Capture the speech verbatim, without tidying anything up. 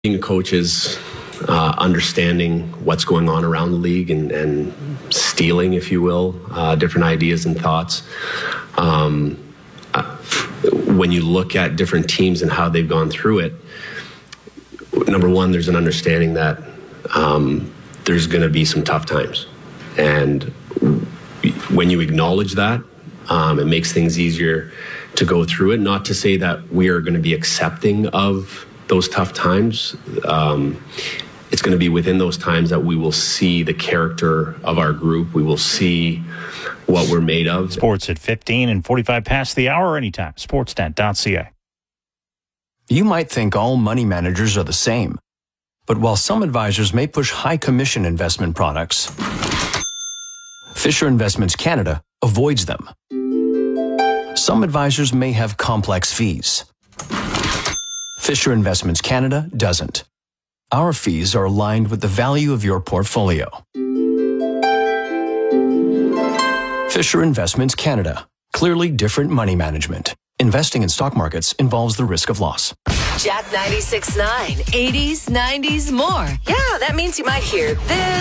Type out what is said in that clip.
Being a coach is uh, understanding what's going on around the league and, and stealing, if you will, uh, different ideas and thoughts. Um, uh, when you look at different teams and how they've gone through it, number one, there's an understanding that um, there's going to be some tough times. And when you acknowledge that, um, it makes things easier to go through it. Not to say that we are going to be accepting of those tough times. Um, it's going to be within those times that we will see the character of our group. We will see what we're made of. Sports at fifteen and forty-five past the hour anytime. Sportsnet dot c a. You might think all money managers are the same. But while some advisors may push high commission investment products, Fisher Investments Canada avoids them. Some advisors may have complex fees. Fisher Investments Canada doesn't. Our fees are aligned with the value of your portfolio. Fisher Investments Canada. Clearly different money management. Investing in stock markets involves the risk of loss. Jack ninety-six point nine, eighties, nineties, more. Yeah, that means you might hear this.